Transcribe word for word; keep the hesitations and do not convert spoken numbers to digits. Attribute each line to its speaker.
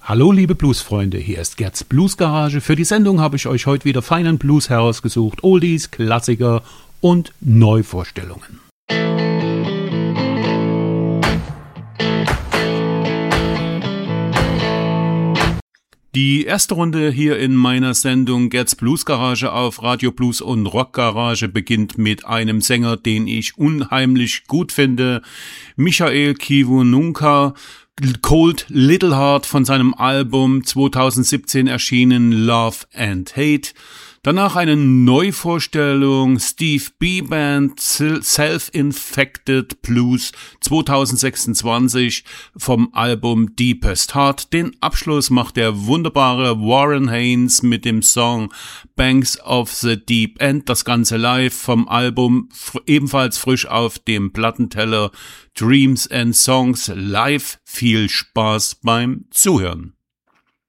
Speaker 1: Hallo liebe Bluesfreunde, hier ist Gerds Bluesgarage. Für die Sendung habe ich euch heute wieder feinen Blues herausgesucht, Oldies, Klassiker und Neuvorstellungen. Die erste Runde hier in meiner Sendung Gerds Bluesgarage auf Radio Blues und Rockgarage beginnt mit einem Sänger, den ich unheimlich gut finde, Michael Kiwanuka. Cold Little Heart von seinem Album zweitausendsiebzehn erschienen Love and Hate. Danach eine Neuvorstellung Steve B. Band Self-Infected Blues zweitausendsechsundzwanzig vom Album Deepest Heart. Den Abschluss macht der wunderbare Warren Haynes mit dem Song Banks of the Deep End. Das Ganze live vom Album, ebenfalls frisch auf dem Plattenteller Dreams and Songs live. Viel Spaß beim Zuhören.